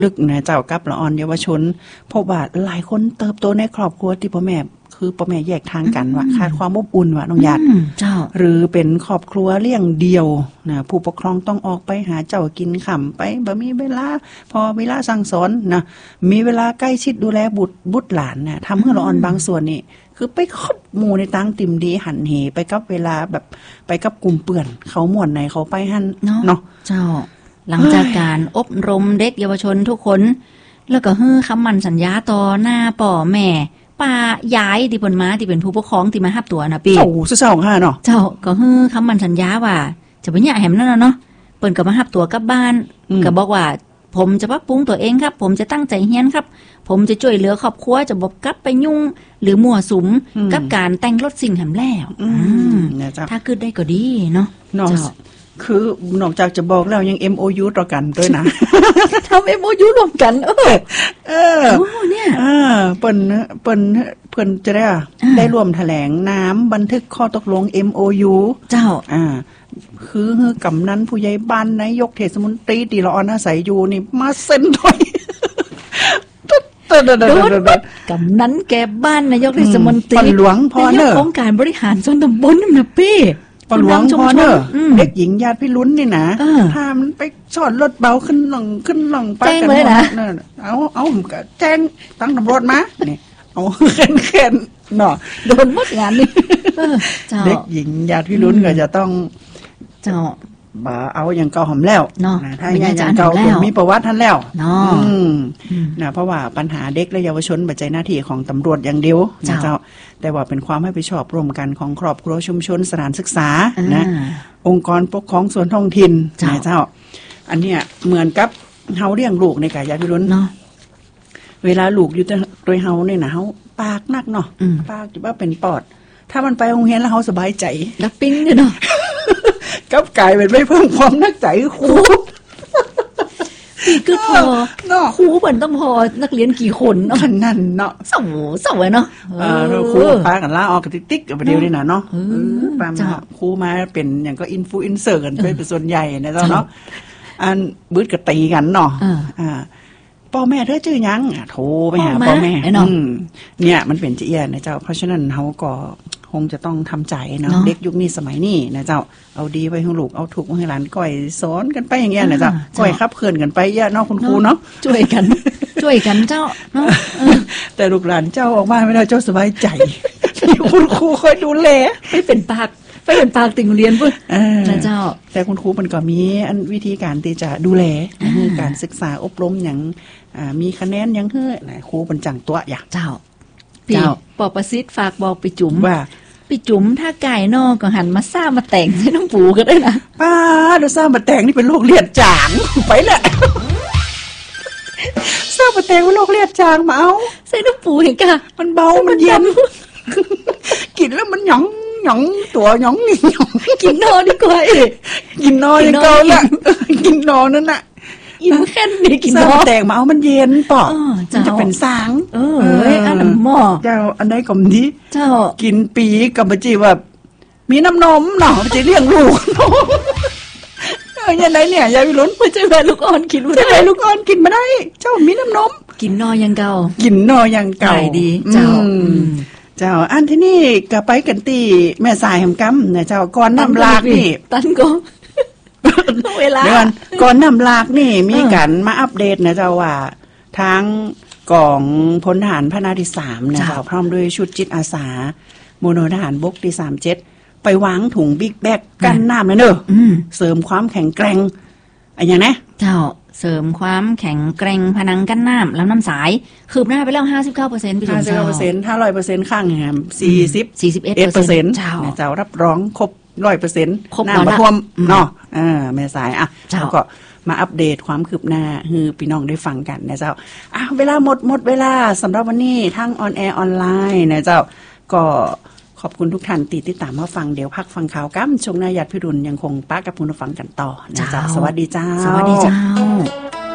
ลึกนะเจ้ากับละอ่อนเยาวชนพบว่าหลายคนเติบโตในครอบครัวที่พ่อแม่คือพ่อแม่แยกทางกันว่าขาดความอบอุ่นว่าน้องหยาดเจ้าหรือเป็นครอบครัวเลี้ยงเดี่ยวนะผู้ปกครองต้องออกไปหาเจ้ากินค่ำไปบ่มีเวลาพอเวลาสั่งสอนนะมีเวลาใกล้ชิดดูแลบุตรหลานนะทำให้ละอ่อนบางส่วนนี่คือไปคบหมู่ในต่างติ่มดีหันเหไปกับเวลาแบบไปกับกลุ่มเปื่อนเขาม่วนไหนเขาไปหั่นเนาะเจ้าหลังจากการอบรมเด็กเยาวชนทุกคนแล้วก็ฮื้อคำมั่นสัญญาต่อหน้าพ่อแม่ป้ายายที่เพิ่นมาที่เป็นผู้ปกครองที่มารับตัวนะพี่โอ้เศร้าๆค่ะเนาะเจ้าก็ฮื้อคำมั่นสัญญาว่าจะไปเนี่ยแหมนั่นเนาะเปิ้นก็มารับตัวกลับบ้านก็บอกว่าผมจะปรับปรุงตัวเองครับผมจะตั้งใจเรียนครับผมจะช่วยเหลือครอบครัวจะบ่กลับไปยุ่งหรือมั่วสุมกับการแต่งรถสิ่งแหมแล้วถ้าคิดได้ก็ดีเนาะเจ้าคือนอกจากจะบอกแล้วยัง MOU ต่อกันด้วยนะทำ MOU รวมกันโอ้เนี่ยเปิ้นจะได้ร่วมแถลงน้ำบันทึกข้อตกลง MOU เจ้าคือกำนันผู้ใหญ่บ้านนายกเทศมนตรีตีละออนอาศัยอยู่นี่มาเซ็นด้วยกำนันแกบ้านนายกเทศมนตรีปหลวงพอเนอร์องค์การบริหารส่วนตำบลนั่นนะพี่ปหลวงพอเนอร์เด็กหญิงญาติพี่ลุ้นนี่นะพามันไปสอนรถเบาขึ้นหล่องไปกันเลยนะเอาแจ้งตั้งตำรวจมานี่เอาแค่เนาะโดนหมดงานนี่เด็กหญิงญาติพี่ลุ้นก็จะต้องเจ้าบ่เอาอย่างเก่าหอมแล้วถ้าอย่างเก่ามีประวัติท่านแล้วนะเพราะว่าปัญหาเด็กและเยาวชนปัจจัยหน้าที่ของตำรวจอย่างเดียวนะเจ้าแต่ว่าเป็นความรับผิดชอบร่วมกันของครอบครัวชุมชนสถานศึกษานะองค์กรปกครองส่วนท้องถิ่นนะเจ้าอันเนี้ยเหมือนกับเฮาเลี้ยงลูกในกายญาติพี่ลุ้นเวลาลูกอยู่โดยเฮาเนี่ยนะเฮาปากนักเนาะปากจะว่าเป็นปอดถ้ามันไปโรงเรียนแล้วเฮาสบายใจแล้วปิ้งเนี่ยเนาะกับกลายเป็นไม่เพิ่มความนักใจครูคือพอครูเพิ่นต้องพอนักเรียนกี่คนเนาะขนาดเนาะเสาเนาะครูปากันลาออกกันติ๊กๆกับเดียวนี่น่ะเนาะปามาครูมาเป็นอย่างก็อินฟลูเอนเซอร์กันเป็นส่วนใหญ่นะเจ้าเนาะอันบึ้ดก็ตีกันเนาะพ่อแม่เธอชื่อยังโทรไปหาพ่อแม่เนี่ยมันเป็นจะเอียนะเจ้าเพราะฉะนั้นเขาก็คงจะต้องทำใจเนาะเด็กยุคนี้สมัยนี้นะเจ้าเอาดีไว้ให้ลูกเอาถูกไว้ให้หลานก้อยสอนกันไปอย่างเงี้ยนะเจ้าก้อยขับเคลื่อนกันไปเยอะเนาะคุณครูเนาะช่วยกันเจ้าเนาะแต่ลูกหลานเจ้าออกมาไม่ได้เจ้าสบายใจคุณครูคอยดูแลไม่เป็นปากติ่งเรียนเพิ่นนะเจ้าแต่คุณครูมันก็มีวิธีการที่จะดูแลการศึกษาอบรมอย่างมีคะแนนอย่างเฮ้อครูมันจังตัวอย่างเจ้าปอประสิทธิ์ฝากบอกไปจุ๋มว่าไปจุ๋มถ้าไก่นอกก็หันมาซ่ามาแต่งใส่น้องปูก็ได้นะป้าดูซ่ามาแต่งนี่เป็นโรคเลือดจางไปแหละซ่ามาแต่งเป็นโรคเลือดจางมาเอาใส่น้องปูเห็นกะมันเบามันเย็นกินแล้วมันหยองตัวหยองนี่หยองกินนอดีกว่ากินนออย่างเก่าละกินนอนั่นน่ะอิ่มแค่นี้กินนอแต่งมาเอามันเย็นปอมันจะเป็นสางอันนั้นหม้อเจ้าอันใดก็ดีเจ้ากินปีกับบัจีแบบมีน้ำนมเนาะจะเลี้ยงลูกยังไงเนี่ยยายวิรุณไม่ใช่แม่ลูกอ่อนกินไม่ใช่แม่ลูกอ่อนกินมาได้เจ้ามีน้ำนมกินนอยังเก่าดีเจ้าอันที่นี่ก็ไปกันตีแม่สายแห่งกำนะเจ้าก่อนน้ำลากนี่ตันก็เวลาก่อนน้ำลากนี่มีกันมาอัปเดตนะเจ้าว่าทางกองพลทหารพระนาที่3นะเจ้าพร้อมด้วยชุดจิตอาสาโมโนทหารบกที่37ไปวางถุงบิ๊กแบกกันน้ำนะเนอะเสริมความแข็งแกร่งอย่างนี้เจ้าเสริมความแข็งแกร่งผนังกั้นน้ำแล้วน้ำสายคืบหน้าไปแล้ว 59% พี่จุ๋ม59%ถ้า 100% ข้างแหม41%เจ้ารับรองครบ 100% น้ำท่วมเนาะแม่สายอ่ะแล้วก็มาอัปเดตความคืบหน้าให้พี่น้องได้ฟังกันนะเจ้าเวลาหมดเวลาสำหรับวันนี้ทั้งออนแอร์ออนไลน์นะเจ้าก็ขอบคุณทุกท่านติดตามมาฟังเดี๋ยวพักฟังข่าวกั้มช่วงหน้าญาติพี่รุ่นยังคงป้ากับคุณฟังกันต่อนะเจ้าสวัสดีเจ้าสวัสดีเจ้า